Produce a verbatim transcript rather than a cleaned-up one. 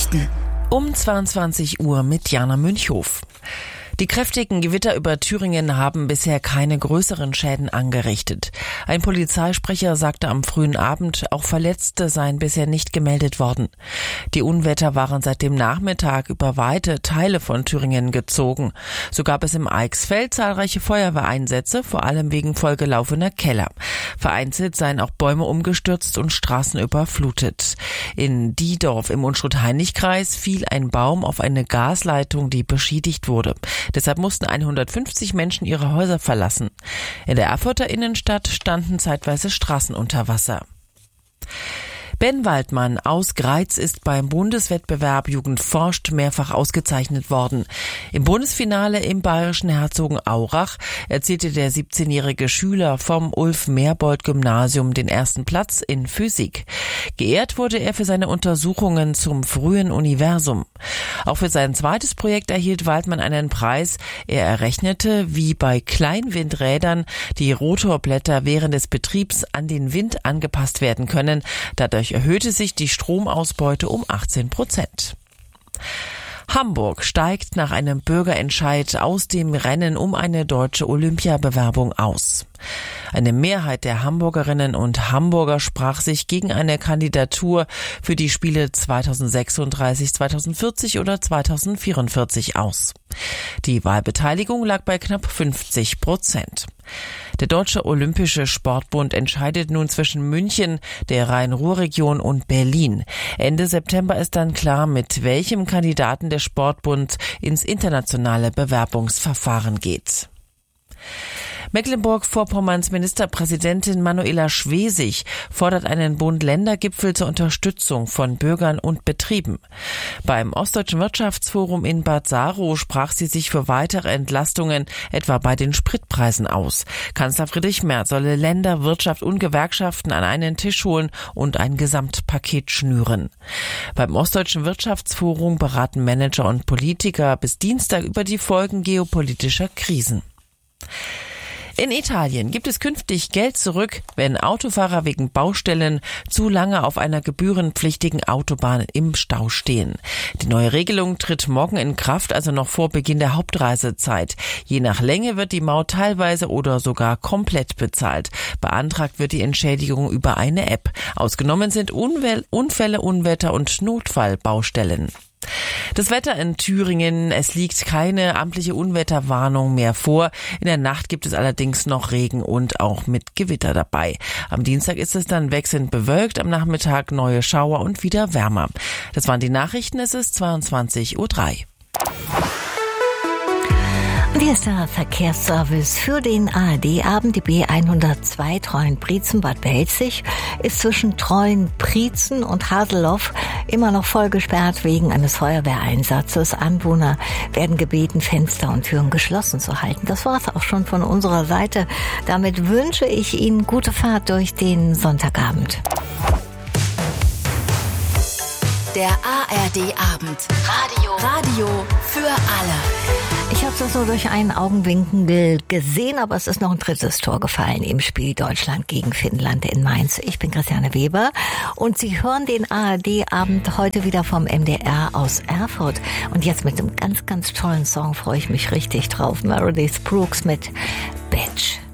früh. Um zweiundzwanzig Uhr mit Jana Münchhof. Die kräftigen Gewitter über Thüringen haben bisher keine größeren Schäden angerichtet. Ein Polizeisprecher sagte am frühen Abend, auch Verletzte seien bisher nicht gemeldet worden. Die Unwetter waren seit dem Nachmittag über weite Teile von Thüringen gezogen. So gab es im Eichsfeld zahlreiche Feuerwehreinsätze, vor allem wegen vollgelaufener Keller. Vereinzelt seien auch Bäume umgestürzt und Straßen überflutet. In Diedorf im Unstrut-Hainich-Kreis fiel ein Baum auf eine Gasleitung, die beschädigt wurde. Deshalb mussten hundertfünfzig Menschen ihre Häuser verlassen. In der Erfurter Innenstadt standen zeitweise Straßen unter Wasser. Ben Waldmann aus Greiz ist beim Bundeswettbewerb Jugend forscht mehrfach ausgezeichnet worden. Im Bundesfinale im bayerischen Herzogenaurach erzielte der siebzehnjährige Schüler vom Ulf-Merbold-Gymnasium den ersten Platz in Physik. Geehrt wurde er für seine Untersuchungen zum frühen Universum. Auch für sein zweites Projekt erhielt Waldmann einen Preis. Er errechnete, wie bei Kleinwindrädern die Rotorblätter während des Betriebs an den Wind angepasst werden können. Dadurch erhöhte sich die Stromausbeute um achtzehn Prozent. Hamburg steigt nach einem Bürgerentscheid aus dem Rennen um eine deutsche Olympiabewerbung aus. Eine Mehrheit der Hamburgerinnen und Hamburger sprach sich gegen eine Kandidatur für die Spiele zweitausendsechsunddreißig, zweitausendvierzig oder zweitausendvierundvierzig aus. Die Wahlbeteiligung lag bei knapp fünfzig Prozent. Der Deutsche Olympische Sportbund entscheidet nun zwischen München, der Rhein-Ruhr-Region und Berlin. Ende September ist dann klar, mit welchem Kandidaten der Sportbund ins internationale Bewerbungsverfahren geht. Mecklenburg-Vorpommerns Ministerpräsidentin Manuela Schwesig fordert einen Bund-Länder-Gipfel zur Unterstützung von Bürgern und Betrieben. Beim Ostdeutschen Wirtschaftsforum in Bad Saro sprach sie sich für weitere Entlastungen, etwa bei den Spritpreisen aus. Kanzler Friedrich Merz solle Länder, Wirtschaft und Gewerkschaften an einen Tisch holen und ein Gesamtpaket schnüren. Beim Ostdeutschen Wirtschaftsforum beraten Manager und Politiker bis Dienstag über die Folgen geopolitischer Krisen. In Italien gibt es künftig Geld zurück, wenn Autofahrer wegen Baustellen zu lange auf einer gebührenpflichtigen Autobahn im Stau stehen. Die neue Regelung tritt morgen in Kraft, also noch vor Beginn der Hauptreisezeit. Je nach Länge wird die Maut teilweise oder sogar komplett bezahlt. Beantragt wird die Entschädigung über eine App. Ausgenommen sind Unfälle, Unwetter und Notfallbaustellen. Das Wetter in Thüringen, es liegt keine amtliche Unwetterwarnung mehr vor. In der Nacht gibt es allerdings noch Regen und auch mit Gewitter dabei. Am Dienstag ist es dann wechselnd bewölkt, am Nachmittag neue Schauer und wieder wärmer. Das waren die Nachrichten, es ist zweiundzwanzig Uhr drei. Und hier ist der Verkehrsservice für den A R D-Abend. Die B hundertzwei Treuen-Prietzen-Bad Belzig ist zwischen Treuen-Prietzen und Haseloff immer noch voll gesperrt wegen eines Feuerwehreinsatzes. Anwohner werden gebeten, Fenster und Türen geschlossen zu halten. Das war's auch schon von unserer Seite. Damit wünsche ich Ihnen gute Fahrt durch den Sonntagabend. Der A R D-Abend. Radio. Radio für alle. Ich habe das nur durch einen Augenwinkel gesehen, aber es ist noch ein drittes Tor gefallen im Spiel Deutschland gegen Finnland in Mainz. Ich bin Christiane Weber und Sie hören den A R D-Abend heute wieder vom M D R aus Erfurt. Und jetzt mit einem ganz, ganz tollen Song freue ich mich richtig drauf. Meredith Brooks mit Bitch.